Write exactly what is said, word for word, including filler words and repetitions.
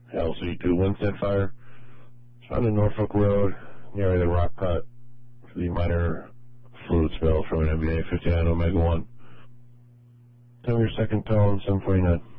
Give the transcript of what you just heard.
L C two Winstead Fire. It's on the Norfolk Road, near the rock cut for the minor fluid spill from an M B A fifty-nine Omega one. Tell me your second tone, seven forty-nine.